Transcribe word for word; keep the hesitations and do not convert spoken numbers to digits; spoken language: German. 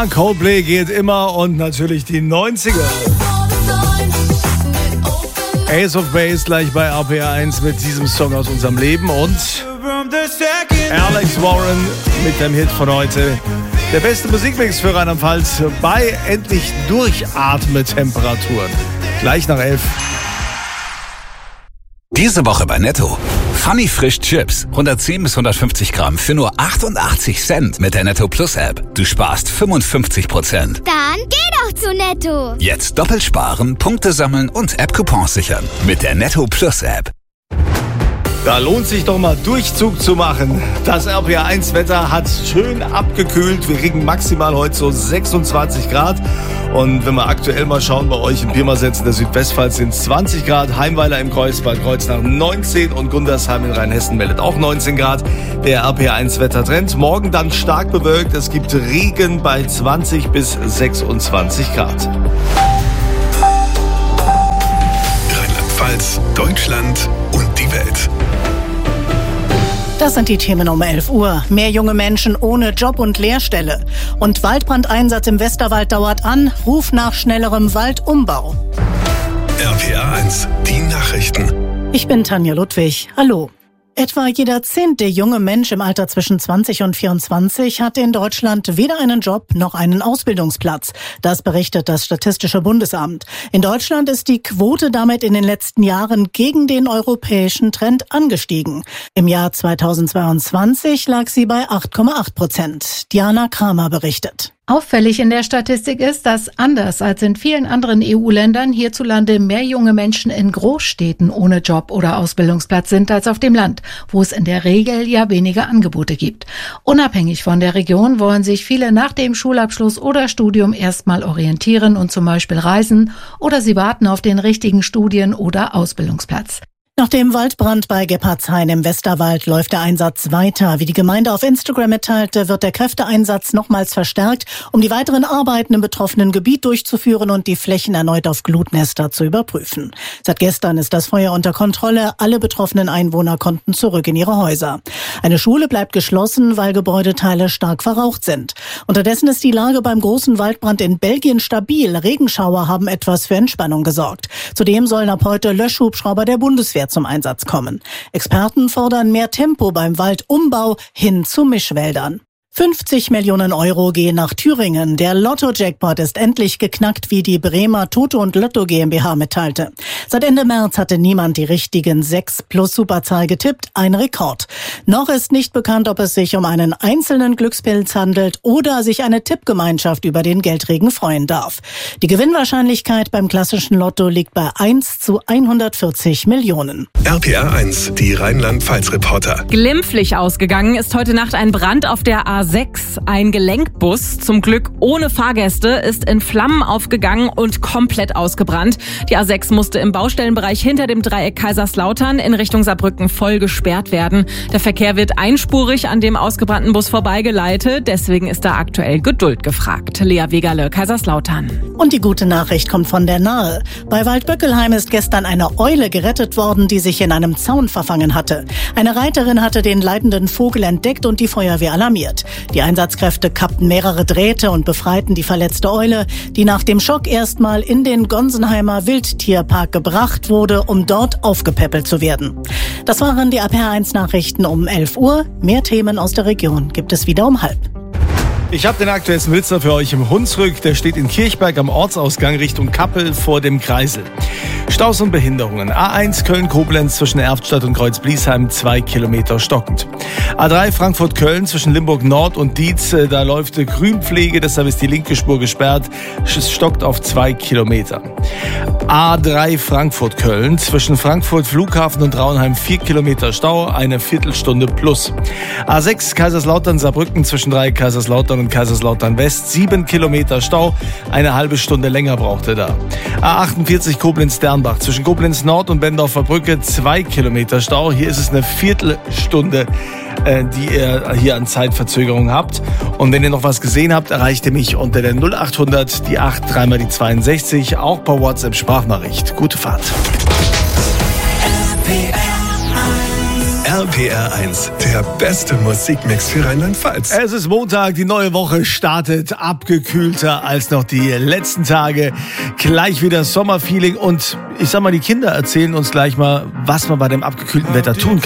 Coldplay geht immer und natürlich die neunziger. Ace of Base gleich bei R P R eins mit diesem Song aus unserem Leben und Alex Warren mit dem Hit von heute. Der beste Musikmix für Rheinland-Pfalz bei endlich Durchatme-Temperaturen. Gleich nach elf. Diese Woche bei Netto. Funny Frisch Chips. hundertzehn bis hundertfünfzig Gramm für nur achtundachtzig Cent mit der Netto Plus App. Du sparst fünfundfünfzig Prozent. Dann geh doch zu Netto. Jetzt doppelt sparen, Punkte sammeln und App-Coupons sichern. Mit der Netto Plus App. Da lohnt sich doch mal Durchzug zu machen. Das R P R eins Wetter hat schön abgekühlt. Wir kriegen maximal heute so sechsundzwanzig Grad. Und wenn wir aktuell mal schauen, bei euch in Pirmasens in der Südwestpfalz sind es zwanzig Grad. Heimweiler im Kreuzberg, Kreuznach neunzehn und Gundersheim in Rheinhessen meldet auch neunzehn Grad. Der R P R eins Wettertrend. Morgen dann stark bewölkt. Es gibt Regen bei zwanzig bis sechsundzwanzig Grad. Rheinland-Pfalz, Deutschland und die Welt. Das sind die Themen um elf Uhr. Mehr junge Menschen ohne Job und Lehrstelle. Und Waldbrandeinsatz im Westerwald dauert an. Ruf nach schnellerem Waldumbau. R P R eins, die Nachrichten. Ich bin Tanja Ludwig. Hallo. Etwa jeder zehnte junge Mensch im Alter zwischen zwanzig und vierundzwanzig hat in Deutschland weder einen Job noch einen Ausbildungsplatz. Das berichtet das Statistische Bundesamt. In Deutschland ist die Quote damit in den letzten Jahren gegen den europäischen Trend angestiegen. Im Jahr zweitausendzweiundzwanzig lag sie bei acht Komma acht Prozent. Diana Kramer berichtet. Auffällig in der Statistik ist, dass anders als in vielen anderen E U-Ländern hierzulande mehr junge Menschen in Großstädten ohne Job oder Ausbildungsplatz sind als auf dem Land, wo es in der Regel ja weniger Angebote gibt. Unabhängig von der Region wollen sich viele nach dem Schulabschluss oder Studium erstmal orientieren und zum Beispiel reisen oder sie warten auf den richtigen Studien- oder Ausbildungsplatz. Nach dem Waldbrand bei Gebhardshain im Westerwald läuft der Einsatz weiter. Wie die Gemeinde auf Instagram mitteilte, wird der Kräfteeinsatz nochmals verstärkt, um die weiteren Arbeiten im betroffenen Gebiet durchzuführen und die Flächen erneut auf Glutnester zu überprüfen. Seit gestern ist das Feuer unter Kontrolle. Alle betroffenen Einwohner konnten zurück in ihre Häuser. Eine Schule bleibt geschlossen, weil Gebäudeteile stark verraucht sind. Unterdessen ist die Lage beim großen Waldbrand in Belgien stabil. Regenschauer haben etwas für Entspannung gesorgt. Zudem sollen ab heute Löschhubschrauber der Bundeswehr zum Einsatz kommen. Experten fordern mehr Tempo beim Waldumbau hin zu Mischwäldern. fünfzig Millionen Euro gehen nach Thüringen. Der Lotto-Jackpot ist endlich geknackt, wie die Bremer Toto und Lotto GmbH mitteilte. Seit Ende März hatte niemand die richtigen sechs plus Superzahl getippt, ein Rekord. Noch ist nicht bekannt, ob es sich um einen einzelnen Glückspilz handelt oder sich eine Tippgemeinschaft über den Geldregen freuen darf. Die Gewinnwahrscheinlichkeit beim klassischen Lotto liegt bei eins zu hundertvierzig Millionen. R P R eins, die Rheinland-Pfalz-Reporter. Glimpflich ausgegangen ist heute Nacht ein Brand auf der A sechs. Ein Gelenkbus, zum Glück ohne Fahrgäste, ist in Flammen aufgegangen und komplett ausgebrannt. Die A sechs musste im Baustellenbereich hinter dem Dreieck Kaiserslautern in Richtung Saarbrücken voll gesperrt werden. Der Verkehr wird einspurig an dem ausgebrannten Bus vorbeigeleitet. Deswegen ist da aktuell Geduld gefragt. Lea Wegerle, Kaiserslautern. Und die gute Nachricht kommt von der Nahe. Bei Waldböckelheim ist gestern eine Eule gerettet worden, die sich in einem Zaun verfangen hatte. Eine Reiterin hatte den leidenden Vogel entdeckt und die Feuerwehr alarmiert. Die Einsatzkräfte kappten mehrere Drähte und befreiten die verletzte Eule, die nach dem Schock erstmal in den Gonsenheimer Wildtierpark gebracht wurde, um dort aufgepäppelt zu werden. Das waren die R P R eins Nachrichten um elf Uhr. Mehr Themen aus der Region gibt es wieder um halb. Ich habe den aktuellsten Blitzer für euch im Hunsrück. Der steht in Kirchberg am Ortsausgang Richtung Kappel vor dem Kreisel. Staus und Behinderungen. A eins Köln-Koblenz zwischen Erftstadt und Kreuz-Bliesheim zwei Kilometer stockend. A drei Frankfurt-Köln zwischen Limburg-Nord und Dietz. Da läuft Grünpflege, deshalb ist die linke Spur gesperrt. Es stockt auf zwei Kilometer. A drei Frankfurt-Köln zwischen Frankfurt Flughafen und Traunheim vier Kilometer Stau, eine Viertelstunde plus. A sechs Kaiserslautern-Saarbrücken zwischen drei Kaiserslautern und Kaiserslautern West sieben Kilometer Stau, eine halbe Stunde länger braucht er da. A achtundvierzig Koblenz-Dernbach zwischen Koblenz Nord und Bendorfer Brücke zwei Kilometer Stau. Hier ist es eine Viertelstunde, äh, die ihr hier an Zeitverzögerung habt. Und wenn ihr noch was gesehen habt, erreicht ihr mich unter der null achthundert, die acht, dreimal die zweiundsechzig, auch per WhatsApp-Sprachnachricht. Gute Fahrt. R R P R eins, der beste Musikmix für Rheinland-Pfalz. Es ist Montag, die neue Woche startet, abgekühlter als noch die letzten Tage. Gleich wieder Sommerfeeling und ich sag mal, die Kinder erzählen uns gleich mal, was man bei dem abgekühlten Wetter tun kann.